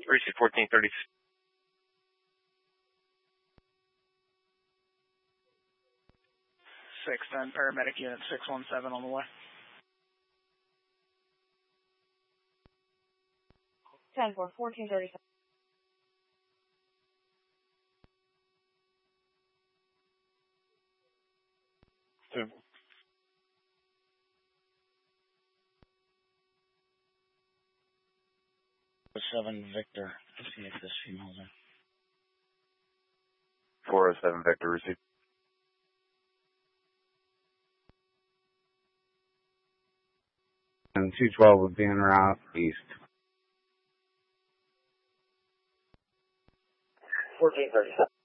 Receive 1430. 610, paramedic unit 617 on the way. 10 for 1437. Seven Victor. Let's see if this female's in. 407 Victor, receive. And 212 would be en route east. 1437.